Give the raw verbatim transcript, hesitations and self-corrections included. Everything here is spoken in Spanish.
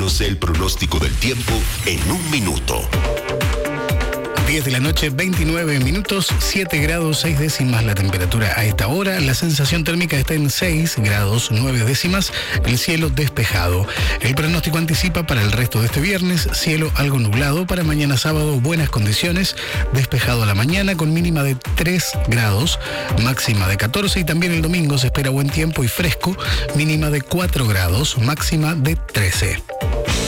Conoce el pronóstico del tiempo en un minuto. diez de la noche, veintinueve minutos, siete grados, seis décimas la temperatura a esta hora. La sensación térmica está en seis grados, nueve décimas, el cielo despejado. El pronóstico anticipa para el resto de este viernes, cielo algo nublado. Para mañana sábado, buenas condiciones, despejado a la mañana con mínima de tres grados, máxima de catorce. Y también el domingo se espera buen tiempo y fresco, mínima de cuatro grados, máxima de trece.